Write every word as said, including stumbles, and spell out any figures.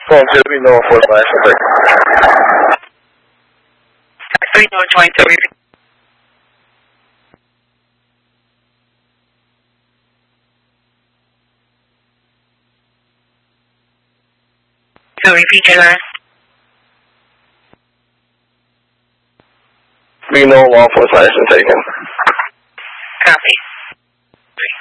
Phone two, we know for the last one. three North twenty-three. So repeat your last. We know law enforcement action taken. Copy.